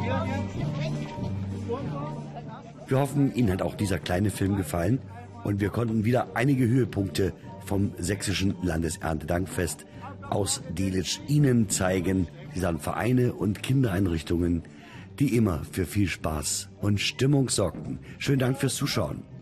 Wir hoffen, Ihnen hat auch dieser kleine Film gefallen und wir konnten wieder einige Höhepunkte vom sächsischen Landeserntedankfest aus Delitzsch Ihnen zeigen. Sie sahen Vereine und Kindereinrichtungen, die immer für viel Spaß und Stimmung sorgten. Schönen Dank fürs Zuschauen.